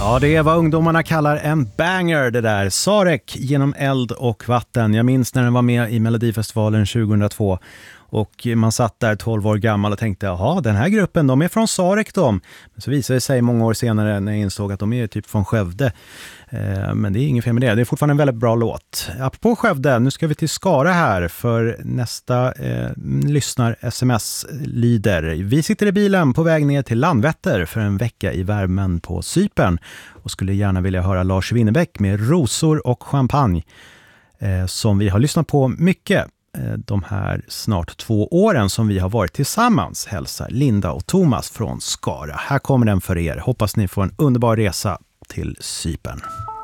Ja, det är vad ungdomarna kallar en banger det där. Sarek genom eld och vatten. Jag minns när den var med i Melodifestivalen 2002. Och man satt där 12 år gammal och tänkte, jaha, den här gruppen, de är från Sarek de. Men så visade det sig många år senare när jag insåg att de är typ från Skövde. Men det är inget fel med det. Det är fortfarande en väldigt bra låt. Apropå Skövde, nu ska vi till Skara här för nästa lyssnar-sms lyder. Vi sitter i bilen på väg ner till Landvetter för en vecka i värmen på Cypern och skulle gärna vilja höra Lars Winnerbäck med Rosor och champagne som vi har lyssnat på mycket de här snart 2 åren som vi har varit tillsammans, hälsar Linda och Thomas från Skara. Här kommer den för er. Hoppas ni får en underbar resa till Cypern.